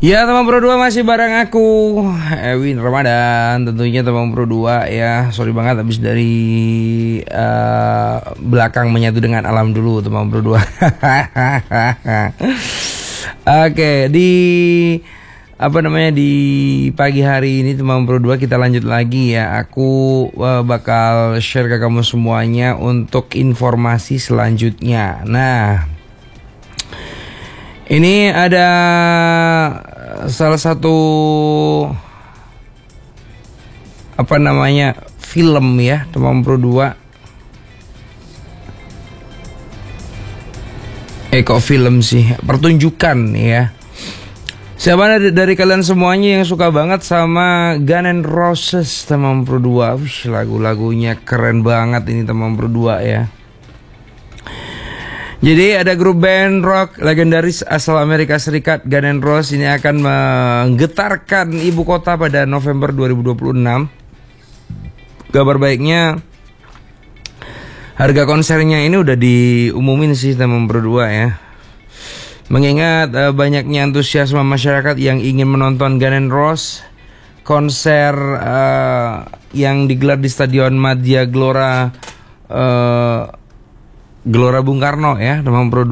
Ya teman Pro 2 masih bareng aku Ewin Ramadan. Tentunya teman Pro 2 ya. Sorry banget habis dari belakang menyatu dengan alam dulu teman Pro 2. Oke, di pagi hari ini teman Pro 2 kita lanjut lagi ya. Aku bakal share ke kamu semuanya untuk informasi selanjutnya. Nah, ini ada salah satu film ya teman Pro 2. Kok film sih? Pertunjukan ya. Siapa dari kalian semuanya yang suka banget sama Guns N' Roses teman Pro 2? Lagu-lagunya keren banget ini teman Pro 2 ya. Jadi ada grup band rock legendaris asal Amerika Serikat, Guns N' Roses ini akan menggetarkan ibu kota pada November 2026. Kabar baiknya harga konsernya ini udah diumumin sih teman Pro 2 ya. Mengingat banyaknya antusiasme masyarakat yang ingin menonton Guns N' Roses, konser yang digelar di Stadion Madia Gelora Bung Karno ya teman Pro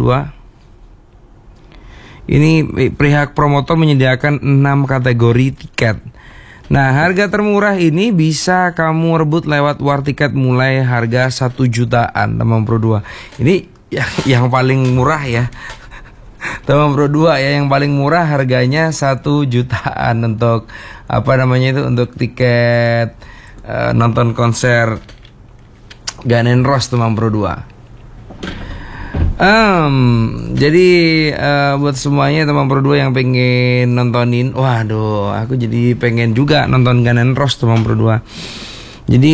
2. Ini pihak promotor menyediakan 6 kategori tiket. Nah, harga termurah ini bisa kamu rebut lewat war tiket mulai harga 1 jutaan teman Pro 2. Ini yang paling murah ya. Teman Pro 2 ya, yang paling murah harganya 1 jutaan untuk untuk tiket nonton konser Guns N' Roses teman Pro 2. Jadi buat semuanya teman Pro 2 yang pengen nontonin, waduh, aku jadi pengen juga nonton Guns N' Roses teman Pro 2.